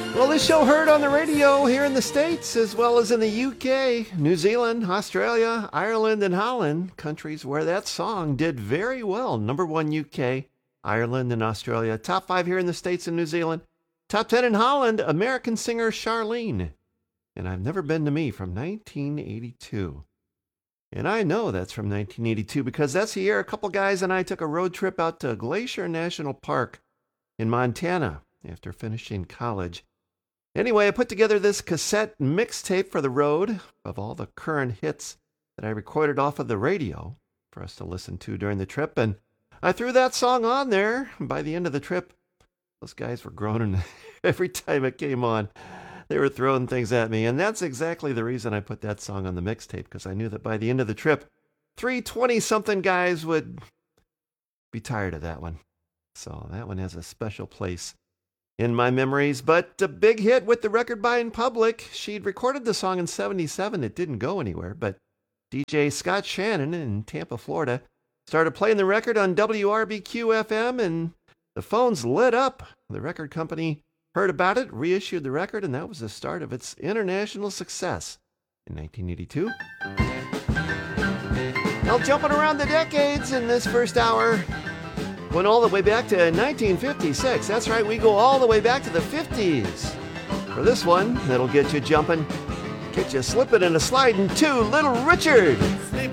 Well, this show heard on the radio here in the States as well as in the UK, New Zealand, Australia, Ireland, and Holland, countries where that song did very well. Number 1 UK, Ireland, and Australia. Top 5 here in the States and New Zealand. Top 10 in Holland, American singer Charlene. And I've Never Been to Me from 1982. And I know that's from 1982 because that's the year a couple guys and I took a road trip out to Glacier National Park in Montana after finishing college. Anyway, I put together this cassette mixtape for the road of all the current hits that I recorded off of the radio for us to listen to during the trip, and I threw that song on there. And by the end of the trip, those guys were groaning every time it came on. They were throwing things at me, and that's exactly the reason I put that song on the mixtape, because I knew that by the end of the trip, 320-something guys would be tired of that one. So that one has a special place in my memories, but a big hit with the record buying public. She'd recorded the song in 77. It didn't go anywhere, but DJ Scott Shannon in Tampa, Florida, started playing the record on WRBQ-FM, and the phones lit up. The record company heard about it, reissued the record, and that was the start of its international success in 1982. Now, jumping around the decades in this first hour, went all the way back to 1956. That's right, we go all the way back to the 50s. For this one, that'll get you jumping, get you slipping and a sliding to Little Richard.